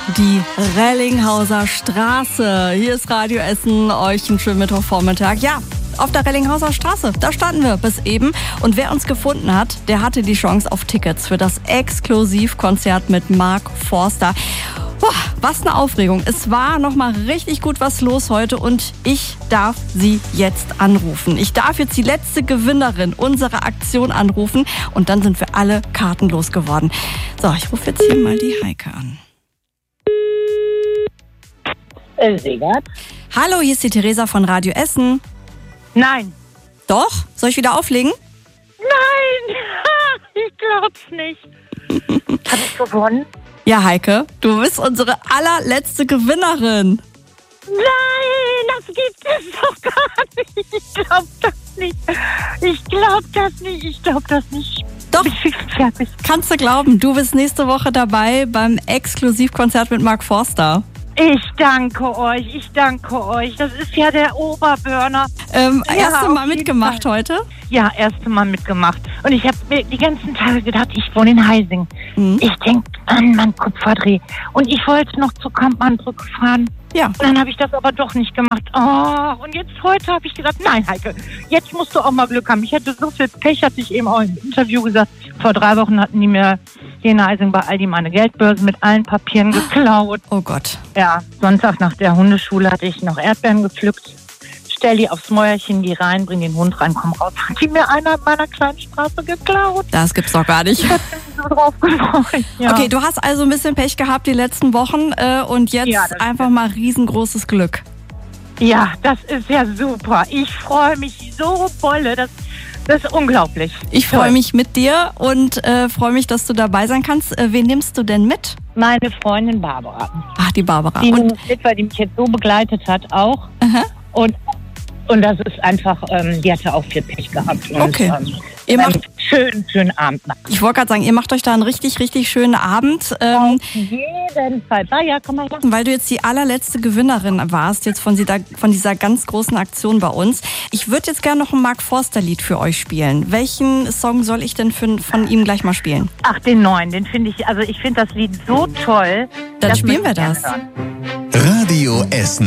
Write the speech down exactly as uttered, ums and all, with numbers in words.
die Rellinghauser Straße. Hier ist Radio Essen, euch einen schönen Mittwochvormittag. Ja, auf der Rellinghauser Straße, da standen wir bis eben. Und wer uns gefunden hat, der hatte die Chance auf Tickets für das Exklusivkonzert mit Mark Forster. Boah, was eine Aufregung. Es war nochmal richtig gut was los heute und ich darf sie jetzt anrufen. Ich darf jetzt die letzte Gewinnerin unserer Aktion anrufen und dann sind wir alle Karten losgeworden. So, ich rufe jetzt hier mal die Heike an. Äh, Segert? Hallo, hier ist die Theresa von Radio Essen. Nein. Doch? Soll ich wieder auflegen? Nein! Ich glaub's nicht. Hab ich gewonnen? Ja, Heike, du bist unsere allerletzte Gewinnerin. Nein, das gibt es doch gar nicht. Ich glaub das nicht. Ich glaub das nicht. Ich glaub das nicht. Doch, ich bin fertig. Kannst du glauben, du bist nächste Woche dabei beim Exklusivkonzert mit Mark Forster. Ich danke euch, ich danke euch. Das ist ja der Oberburner. Ähm, Ja, erste auf Mal jeden mitgemacht Fall. heute? Ja, erste Mal mitgemacht. Und ich habe mir die ganzen Tage gedacht, ich wohne in Heising. Mhm. Ich denke an meinen Kupferdreh. Und ich wollte noch zur Kampmannbrücke fahren. Ja. Und dann habe ich das aber doch nicht gemacht. Oh, und jetzt heute habe ich gesagt, nein, Heike, jetzt musst du auch mal Glück haben. Ich hatte so viel Pech, hatte ich eben auch im Interview gesagt. Vor drei Wochen hatten die mir hier in Heising bei Aldi meine Geldbörse mit allen Papieren geklaut. Oh Gott. Ja, Sonntag nach der Hundeschule hatte ich noch Erdbeeren gepflückt. Stell die aufs Mäuerchen, die rein, bring den Hund rein, komm raus. Hat die mir einer meiner kleinen Straße geklaut. Das gibt's doch gar nicht. Ich hab mich so drauf gefreut. Ja. Okay, du hast also ein bisschen Pech gehabt die letzten Wochen äh, und jetzt Ja, das einfach mal riesengroßes Glück. Ja, das ist ja super. Ich freue mich so volle. Das, das ist unglaublich. Ich freue Toll. mich mit dir und äh, freue mich, dass du dabei sein kannst. Äh, wen nimmst du denn mit? Meine Freundin Barbara. Ach, die Barbara. Die Und, nimmt mit, weil die mich jetzt so begleitet hat auch. aha. Und, und das ist einfach, ähm, die hatte auch viel Pech gehabt. Und, Okay. Ähm, Ihr einen macht- schönen, schönen Abend. Ich wollte gerade sagen, ihr macht euch da einen richtig, richtig schönen Abend. Ähm, Auf jeden Fall. Ah, ja, komm mal her. Weil du jetzt die allerletzte Gewinnerin warst, jetzt von dieser, von dieser ganz großen Aktion bei uns. Ich würde jetzt gerne noch ein Mark Forster-Lied für euch spielen. Welchen Song soll ich denn für, von ihm gleich mal spielen? Ach, den neuen, den finde ich, also ich finde das Lied so toll. Dann das spielen möchte wir ich das. gerne hören. Radio Essen.